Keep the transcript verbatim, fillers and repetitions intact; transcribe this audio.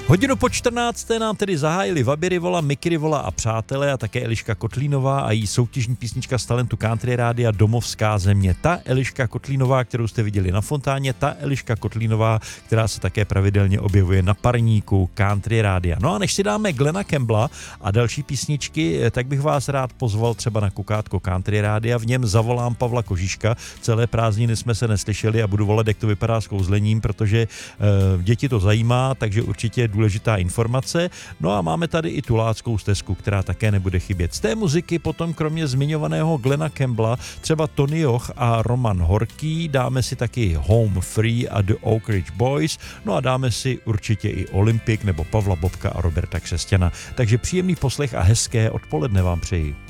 Hodinu po čtrnácté nám tedy zahájili Vaby Rivola, Miky Rivola a přátelé a také Eliška Kotlínová a její soutěžní písnička z talentu Country Rádia Domovská země. Ta Eliška Kotlínová, kterou jste viděli na fontáně, ta Eliška Kotlínová, která se také pravidelně objevuje na parníku Country Rádia. No a než si dáme Glena Campbella a další písničky, tak bych vás rád pozval třeba na kukátko Country Rádia, v něm zavolám Pavla Kožiška. Celé prázdniny jsme se neslyšeli a budu volat, jak to vypadá s kouzlením, protože e, děti to zajímá, takže určitě důležitá informace. No a máme tady i Tuláckou stezku, která také nebude chybět. Z té muziky potom kromě zmiňovaného Glena Campbella třeba Tony Joch a Roman Horký, dáme si taky Home Free a The Oak Ridge Boys, no a dáme si určitě i Olympic nebo Pavla Bobka a Roberta Křesťana. Takže příjemný poslech a hezké odpoledne vám přeji.